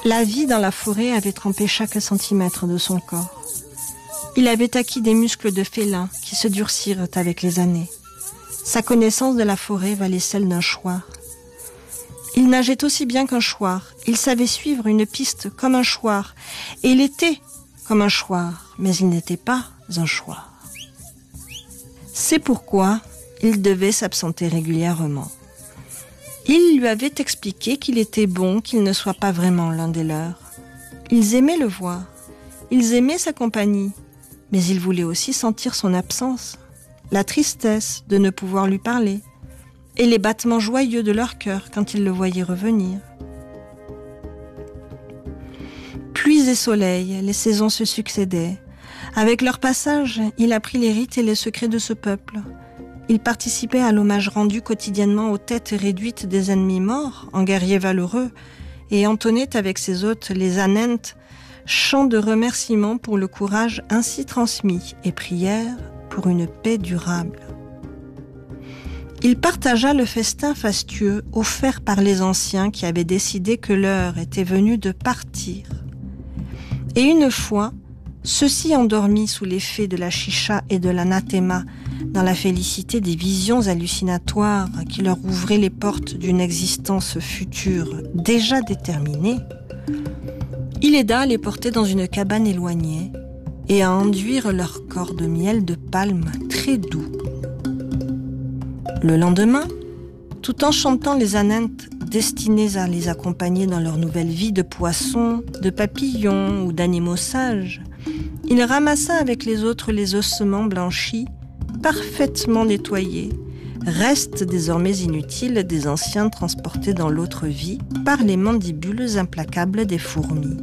La vie dans la forêt avait trempé chaque centimètre de son corps. Il avait acquis des muscles de félin qui se durcirent avec les années. Sa connaissance de la forêt valait celle d'un chouard. Il nageait aussi bien qu'un chouard. Il savait suivre une piste comme un chouard. Et il était comme un chouard, mais il n'était pas un chouard. C'est pourquoi il devait s'absenter régulièrement. Il lui avait expliqué qu'il était bon qu'il ne soit pas vraiment l'un des leurs. Ils aimaient le voir, ils aimaient sa compagnie, mais ils voulaient aussi sentir son absence, la tristesse de ne pouvoir lui parler, et les battements joyeux de leur cœur quand ils le voyaient revenir. Pluie et soleil, les saisons se succédaient. Avec leur passage, il apprit les rites et les secrets de ce peuple. Il participait à l'hommage rendu quotidiennement aux têtes réduites des ennemis morts, en guerriers valeureux, et entonnait avec ses hôtes les anentes, chants de remerciement pour le courage ainsi transmis et prières pour une paix durable. Il partagea le festin fastueux offert par les anciens qui avaient décidé que l'heure était venue de partir. Et une fois, ceux-ci endormis sous l'effet de la chicha et de l'anathema, dans la félicité des visions hallucinatoires qui leur ouvraient les portes d'une existence future déjà déterminée, il aida à les porter dans une cabane éloignée et à enduire leur corps de miel de palme très doux. Le lendemain, tout en chantant les anentes destinées à les accompagner dans leur nouvelle vie de poissons, de papillons ou d'animaux sages, il ramassa avec les autres les ossements blanchis, parfaitement nettoyés, restes désormais inutiles des anciens transportés dans l'autre vie par les mandibules implacables des fourmis.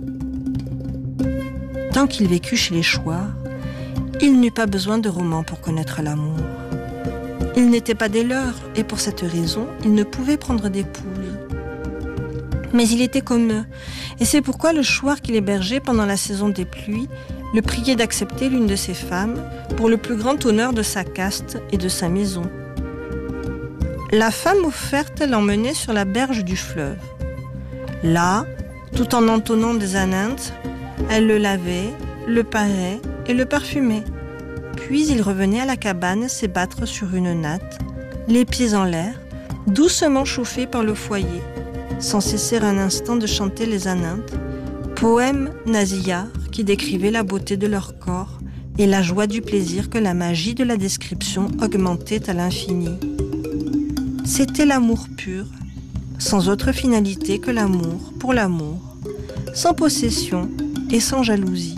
Tant qu'il vécut chez les chouards, il n'eut pas besoin de romans pour connaître l'amour. Il n'était pas des leurs, et pour cette raison, il ne pouvait prendre d'épouse. Mais il était comme eux, et c'est pourquoi le chouard qu'il hébergeait pendant la saison des pluies le priait d'accepter l'une de ses femmes pour le plus grand honneur de sa caste et de sa maison. La femme offerte l'emmenait sur la berge du fleuve. Là, tout en entonnant des anentes, elle le lavait, le parait et le parfumait. Puis il revenait à la cabane s'ébattre sur une natte, les pieds en l'air, doucement chauffé par le foyer, sans cesser un instant de chanter les anentes, poème nasillard qui décrivait la beauté de leur corps et la joie du plaisir que la magie de la description augmentait à l'infini. C'était l'amour pur, sans autre finalité que l'amour pour l'amour, sans possession et sans jalousie.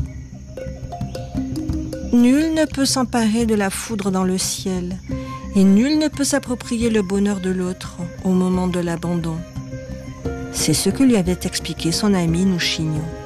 Nul ne peut s'emparer de la foudre dans le ciel, et nul ne peut s'approprier le bonheur de l'autre au moment de l'abandon. C'est ce que lui avait expliqué son ami Nouchigno.